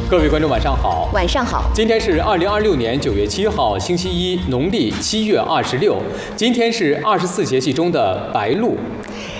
各位观众晚上好， 晚上好。 今天是2026年9月7号，星期一，农历7月26。今天是24节气中的白露。